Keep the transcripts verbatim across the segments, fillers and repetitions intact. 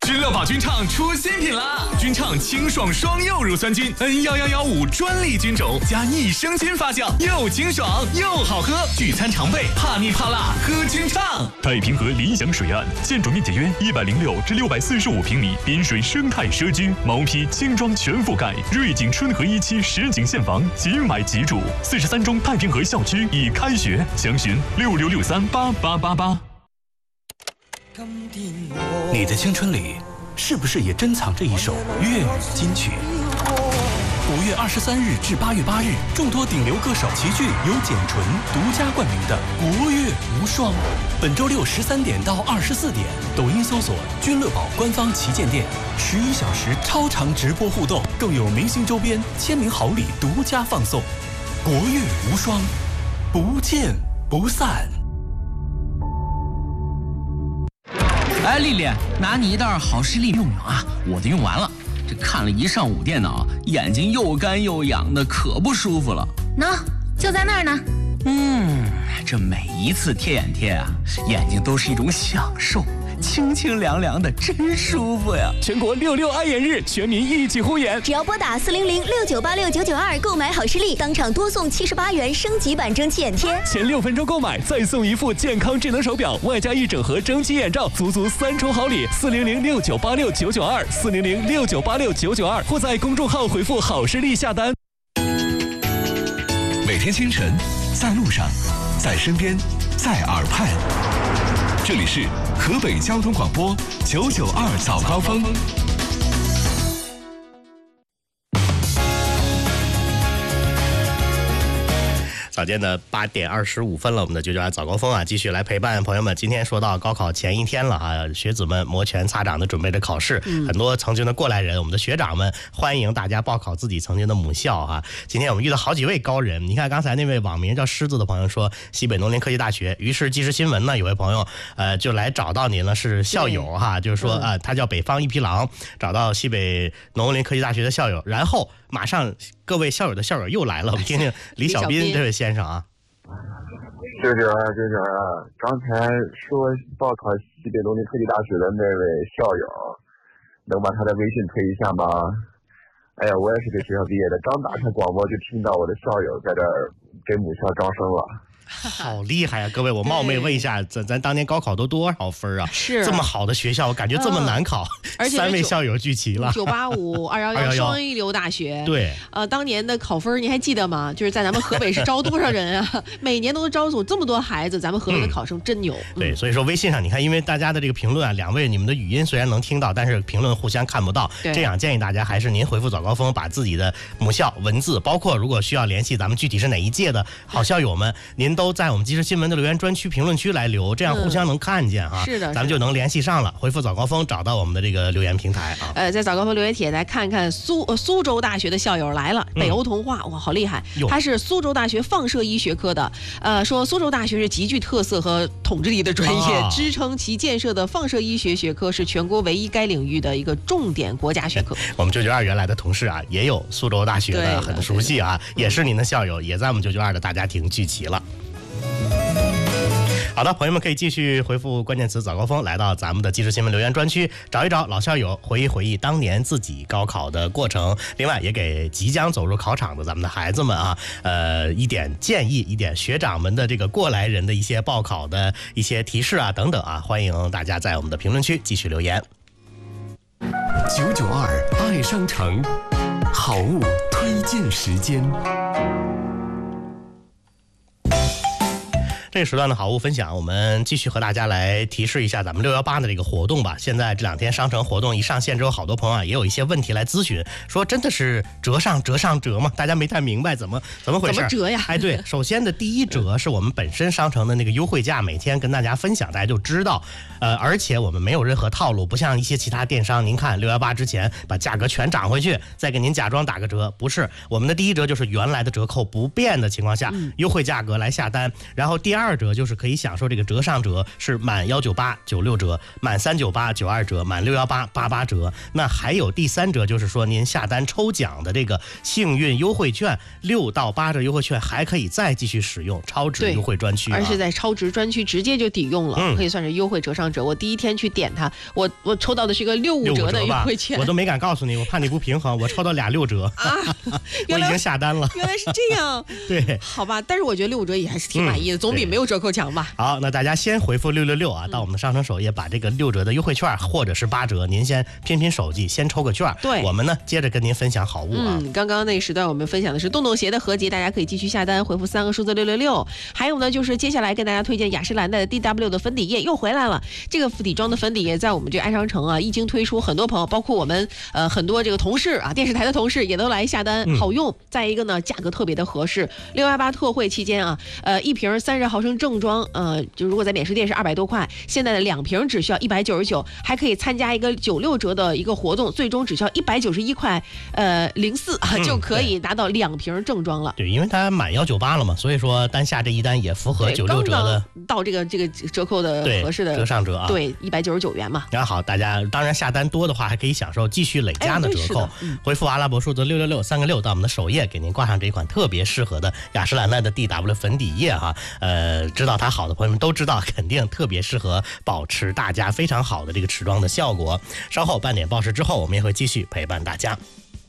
君乐宝君畅出新品啦！君畅清爽双柚乳酸菌 N 一一一五专利菌种加益生菌发酵，又清爽又好喝，聚餐常备，怕腻怕辣喝君畅。 太平河理想水岸，建筑面积约一百零六至六百四十五平米，滨水生态社区，毛坯轻装全覆盖，瑞景春和一期实景现房，即买即住。四十三中太平河校区已开学，详询六六六三八八八八。 你的青春里，是不是也珍藏着一首粤语金曲？五月二十三日至八月八日，众多顶流歌手齐聚，由简纯独家冠名的国乐无双。本周六十三点到二十四点，抖音搜索“君乐宝”官方旗舰店，十一小时超长直播互动，更有明星周边、签名好礼独家放送。国乐无双，不见不散。 哎，丽丽，拿你一袋好视力用用啊，我的用完了。这看了一上午电脑，眼睛又干又痒的，可不舒服了。 喏，就在那儿呢。 嗯，这每一次贴眼贴啊，眼睛都是一种享受，清清凉凉的，真舒服呀！ 全国六六爱眼日，全民一起护眼。 只要拨打四零零六九八六九九二购买好视力，当场多送七十八元升级版蒸汽眼贴。 前六分钟购买，再送一副健康智能手表，外加一整盒蒸汽眼罩，足足三重好礼。四零零六九八六九九二，四零零六九八六九九二，或在公众号回复好视力下单。 每天清晨，在路上，在身边，在耳畔。这里是河北交通广播九九二早高峰。 早间的八点二十五分了，我们的九九二早高峰啊，继续来陪伴朋友们。今天说到高考前一天了啊，学子们摩拳擦掌的准备着考试，嗯、很多曾经的过来人，我们的学长们欢迎大家报考自己曾经的母校啊。今天我们遇到好几位高人，你看刚才那位网名叫狮子的朋友说西北农林科技大学，于是即时新闻呢有位朋友呃就来找到您了，是校友哈，就是说啊、呃、他叫北方一匹狼，找到西北农林科技大学的校友，然后马上各位校友的校友又来了，我们听听李小斌这位先生啊。 九九二九九二，刚才说报考西北农林科技大学的那位校友，能把他的微信推一下吗？哎呀，我也是这学校毕业的，刚打开广播就听到我的校友在这儿给母校招生了。 好厉害啊！各位，我冒昧问一下，咱咱当年高考都多少分啊？ 是这么好的学校，我感觉这么难考， 而且三位校友聚齐了。 九八五、二幺幺双一流大学。 对， 呃，当年的考分你还记得吗？就是在咱们河北是招多少人啊？每年都招走这么多孩子，咱们河北的考生真牛。 嗯、对，所以说微信上你看，因为大家的这个评论啊，两位你们的语音虽然能听到，但是评论互相看不到。这样建议大家还是您回复早高峰，把自己的母校文字，包括如果需要联系咱们具体是哪一届的好校友们，您都在我们即时新闻的留言专区评论区来留，这样互相能看见哈、 嗯。是的， 咱们就能联系上了。回复早高峰找到我们的这个留言平台啊。 呃，在早高峰留言帖来看看苏呃苏州大学的校友来了，北欧童话、嗯、哇，好厉害！他是苏州大学放射医学科的，呃，说苏州大学是极具特色和统治力的专业，啊、支撑其建设的放射医学学科是全国唯一该领域的一个重点国家学科。 我们九九二原来的同事啊，也有苏州大学的，很熟悉啊，也是您的校友，也在我们九九二的大家庭聚齐了。好的，朋友们可以继续回复关键词早高峰，来到咱们的即时新闻留言专区，找一找老校友，回忆回忆当年自己高考的过程。另外，也给即将走入考场的咱们的孩子们啊，呃，一点建议，一点学长们的这个过来人的一些报考的一些提示啊，等等啊，欢迎大家在我们的评论区继续留言。 九九二爱商城好物推荐时间。 这个时段的好物分享，我们继续和大家来提示一下咱们六一八的这个活动吧。现在这两天商城活动一上线之后，好多朋友啊也有一些问题来咨询，说真的是折上折上折吗？大家没太明白怎么怎么回事？ 怎么折呀？ 哎，对，首先的第一折是我们本身商城的那个优惠价，每天跟大家分享，大家就知道。呃，而且我们没有任何套路，不像一些其他电商，您看六一八之前把价格全涨回去，再给您假装打个折，不是。我们的第一折就是原来的折扣不变的情况下，嗯、优惠价格来下单，然后第二。 二折就是可以享受这个折上折，是满一九八九六折，满三九八九二折，满六一八八八折。那还有第三折，就是说您下单抽奖的这个幸运优惠券，六到八折优惠券还可以再继续使用超值优惠专区、啊， 而且在超值专区直接就抵用了、嗯，可以算是优惠折上折。我第一天去点它，我我抽到的是一个六五折的优惠券， 我都没敢告诉你，我怕你不平衡，我抽到俩六折啊，我已经下单了。 原来是这样， 对， 好吧，但是我觉得六五折也还是挺满意的，嗯、总比没有折扣强吧。 好，那大家先回复六六六啊，到我们的商城首页，把这个六折的优惠券或者是八折，您先拼拼手气，先抽个券。 对， 我们呢接着跟您分享好物啊。 嗯，刚刚那时段我们分享的是洞洞鞋的合集，大家可以继续下单，回复三个数字六六六。还有呢，就是接下来跟大家推荐雅诗兰黛的 D W 的粉底液又回来了。这个底妆的粉底液在我们这个爱商城啊一经推出，很多朋友包括我们呃很多这个同事啊，电视台的同事也都来下单，好用。嗯、再一个呢，价格特别的合适。六幺八特惠期间啊，呃一瓶三十毫升正装，呃就如果在免税店是二百多块，现在的两瓶只需要一百九十九，还可以参加一个九六折的一个活动，最终只需要一百九十一块呃零四啊、嗯、就可以拿到两瓶正装了。 对，因为它满一九八了嘛，所以说单下这一单也符合九六折的， 到这个这个折扣的合适的折上折啊， 对，一百九十九元嘛。 然后好，大家当然下单多的话，还可以享受继续累加的折扣。哎嗯、回复阿拉伯数字六六六三个六到我们的首页，给您挂上这一款特别适合的雅诗兰黛的 D W 粉底液哈。呃，知道它好的朋友们都知道，肯定特别适合保持大家非常好的这个持妆的效果。稍后半点报时之后，我们也会继续陪伴大家。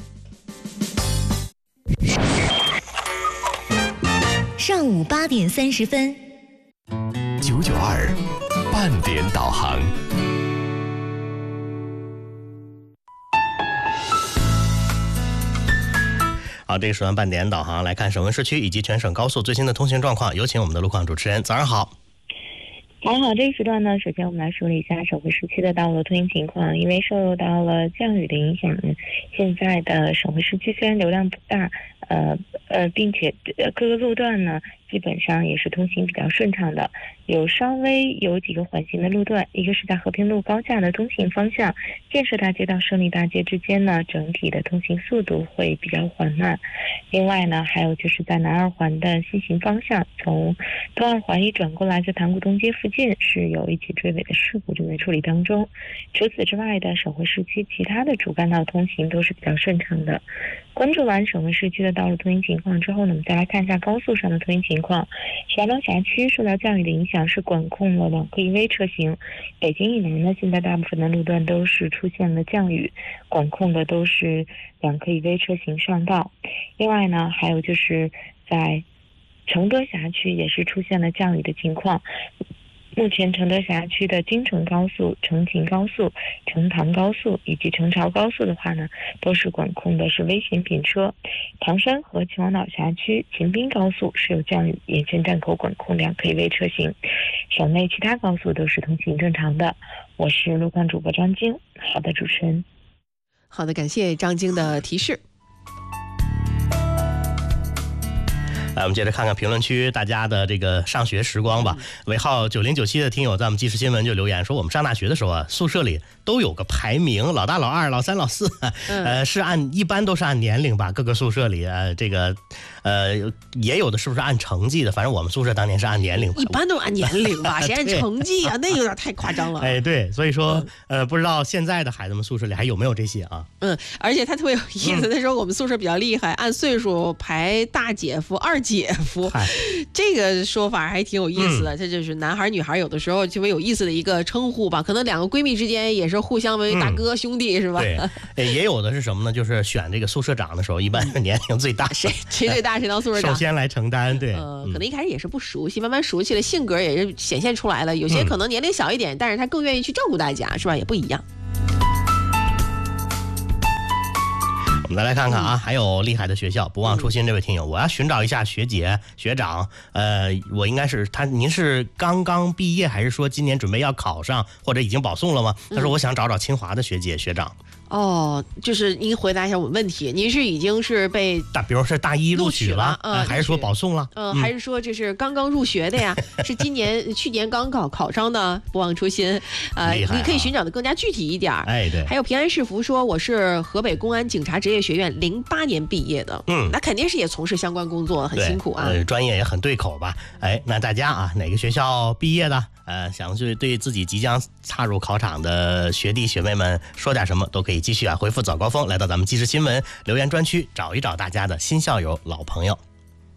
上午八点三十分， 九九二半点导航。 好，这个时段半点导航来看省会市区以及全省高速最新的通行状况，有请我们的路况主持人。早上好。 早上好，这个时段呢，首先我们来梳理一下省会市区的道路通行情况。因为受到了降雨的影响，现在的省会市区虽然流量不大，呃呃，并且各个路段呢基本上也是通行比较顺畅的，有稍微有几个缓行的路段，一个是在和平路高架的东行方向，建设大街到胜利大街之间呢，整体的通行速度会比较缓慢。另外呢，还有就是在南二环的西行方向，从东二环一转过来，在塘沽东街附近是有一起追尾的事故正在处理当中。除此之外的省会市区其他的主干道通行都是比较顺畅的。关注完省会市区的道路通行情况之后呢，我们再来看一下高速上的通行情况。石家庄辖区受到降雨的影响，是管控了两个一 V 车型。北京以南呢，现在大部分的路段都是出现了降雨，管控的都是两个一 V 车型上道。另外呢，还有就是在承德辖区也是出现了降雨的情况。目前承德辖区的京承高速、承秦高速、承唐高速以及承朝高速的话呢，都是管控的是危险品车。唐山和秦皇岛辖区秦滨高速是有降雨，沿线站口管控两可以为车型。省内其他高速都是通行正常的。我是路况主播张晶。好的，主持人。 好的，感谢张晶的提示。 来，我们接着看看评论区大家的这个上学时光吧。尾号九零九七的听友在我们即时新闻就留言说，我们上大学的时候啊，宿舍里都有个排名，老大、老二、老三、老四，呃，是按一般都是按年龄吧，各个宿舍里呃，这个呃也有的是不是按成绩的？反正我们宿舍当年是按年龄， 一般都是按年龄吧，谁按成绩啊？那有点太夸张了。 哎，对，所以说呃，不知道现在的孩子们宿舍里还有没有这些啊？ 嗯，而且他特别有意思，那时候我们宿舍比较厉害，按岁数排大姐夫、二姐夫，这个说法还挺有意思的。嗯、这就是男孩女孩有的时候特别有意思的一个称呼吧。可能两个闺蜜之间也是互相为大哥、嗯、兄弟，是吧？ 对，也有的是什么呢？就是选这个宿舍长的时候，一般是年龄最大， 谁谁最大谁当宿舍长， 首先来承担。对， 呃，可能一开始也是不熟悉，慢慢熟悉了，性格也是显现出来了。有些可能年龄小一点，嗯、但是他更愿意去照顾大家，是吧？也不一样。 我们再来看看啊，还有厉害的学校，不忘初心这位听友，我要寻找一下学姐学长，呃，我应该是他，您是刚刚毕业还是说今年准备要考上或者已经保送了吗？他说我想找找清华的学姐学长。 哦，就是您回答一下我问题，您是已经是被大，比如是大一录取了， 嗯、呃， 还是说保送了？ 嗯、呃，还是说这是刚刚入学的呀？是今年、去年刚考考上的，不忘初心。呃，你可以寻找的更加具体一点。 哎，对。 还有平安是福说我是河北公安警察职业学院零八年毕业的， 嗯， 那肯定是也从事相关工作，很辛苦啊。 呃，专业也很对口吧？哎，那大家啊，哪个学校毕业的？呃，想去对自己即将踏入考场的学弟学妹们说点什么，都可以继续啊回复早高峰，来到咱们即时新闻留言专区，找一找大家的新校友、老朋友。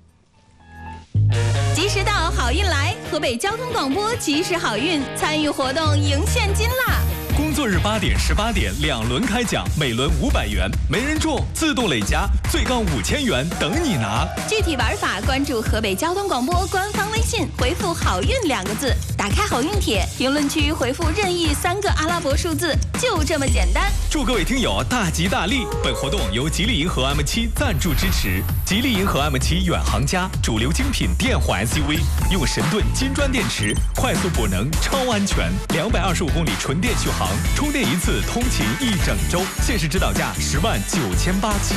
即时到，好运来！河北交通广播即时好运，参与活动赢现金啦！ 工作日八点、十八点两轮开奖，每轮五百元，没人中自动累加，最高五千元等你拿。 具体玩法关注河北交通广播官方微信，回复“好运”两个字，打开好运帖，评论区回复任意三个阿拉伯数字，就这么简单。 祝各位听友大吉大利！本活动由吉利银河 M 七赞助支持。吉利银河 M 七远航家，主流精品电混 S U V， 用神盾金砖电池，快速补能，超安全，两百二十五公里纯电续航。充电一次通勤一整周，限时指导价十万九千八起。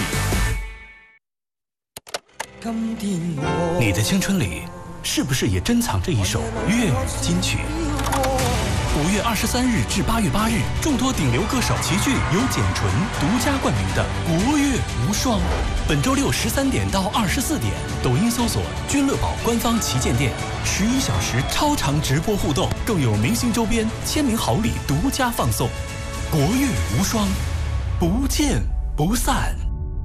你的青春里是不是也珍藏着一首粤语金曲？五月二十三日至八月八日，众多顶流歌手齐聚，由简纯独家冠名的国乐无双。本周六十三点到二十四点，抖音搜索“君乐宝”官方旗舰店，十一小时超长直播互动，更有明星周边、签名好礼独家放送。国乐无双，不见不散。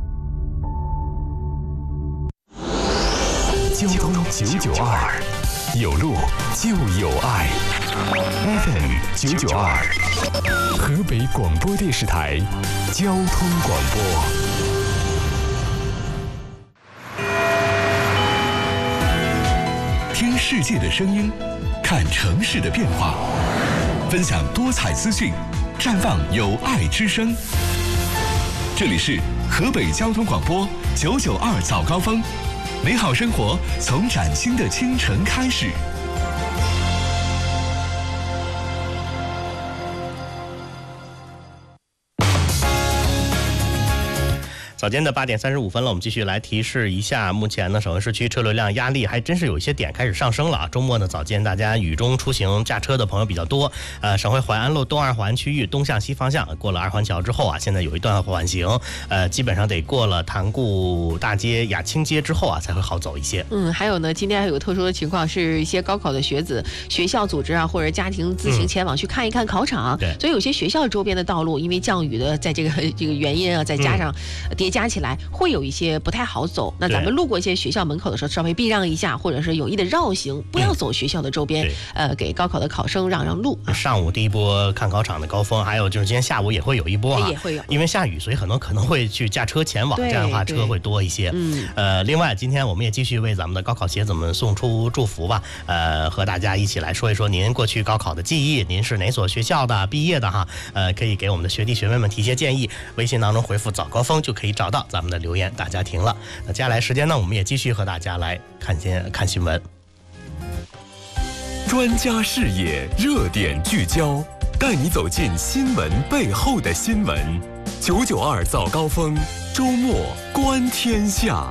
交通九九二，有路就有爱。F M 九九二，河北广播电视台交通广播。听世界的声音，看城市的变化，分享多彩资讯，绽放有爱之声。这里是河北交通广播九九二早高峰，美好生活从崭新的清晨开始。 早间的八点三十五分了，我们继续来提示一下，目前呢，首尔市区车流量压力还真是有一些点开始上升了啊。周末呢，早间大家雨中出行驾车的朋友比较多。呃，省会淮安路东二环区域东向西方向过了二环桥之后啊，现在有一段缓行，呃，基本上得过了塘沽大街、雅青街之后啊，才会好走一些。 嗯，还有呢，今天还有个特殊的情况，是一些高考的学子、学校组织啊，或者家庭自行前往去看一看考场。 对、 嗯，所以有些学校周边的道路，因为降雨的在这个这个原因啊，再加上叠加起来，会有一些不太好走。那咱们路过一些学校门口的时候，稍微避让一下，或者是有意的绕行，不要走学校的周边，呃，给高考的考生让让路。 上午第一波看考场的高峰，还有就是今天下午也会有一波啊， 也会有， 因为下雨，所以很多可能会去驾车前往，这样的话车会多一些。 嗯， 呃，另外今天我们也继续为咱们的高考学子们送出祝福吧，呃，和大家一起来说一说您过去高考的记忆，您是哪所学校的毕业的哈？呃，可以给我们的学弟学妹们提些建议，微信当中回复早高峰就可以找到咱们的留言。大家听了，那接下来时间呢，我们也继续和大家来看新看新闻。 专家视野，热点聚焦，带你走进新闻背后的新闻。九九二早高峰，周末观天下。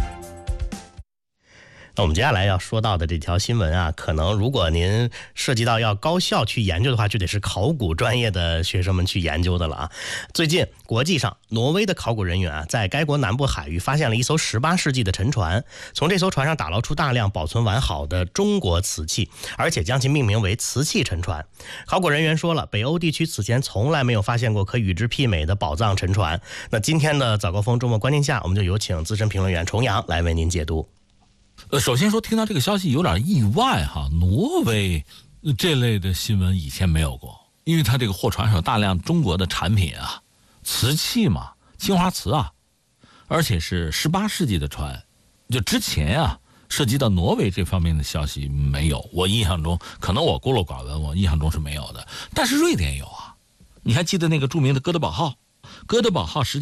那我们接下来要说到的这条新闻啊，可能如果您涉及到要高校去研究的话，就得是考古专业的学生们去研究的了啊。最近国际上，挪威的考古人员啊，在该国南部海域发现了一艘十八世纪的沉船，从这艘船上打捞出大量保存完好的中国瓷器，而且将其命名为瓷器沉船。考古人员说了，北欧地区此前从来没有发现过可与之媲美的宝藏沉船。那今天的早高峰周末观天下，我们就有请资深评论员重阳来为您解读。 呃，首先说听到这个消息有点意外哈，挪威这类的新闻以前没有过，因为它这个货船上有大量中国的产品啊，瓷器嘛，青花瓷啊，而且是十八世纪的船，就之前啊涉及到挪威这方面的消息没有，我印象中可能我孤陋寡闻，我印象中是没有的，但是瑞典有啊，你还记得那个著名的哥德堡号？哥德堡号实际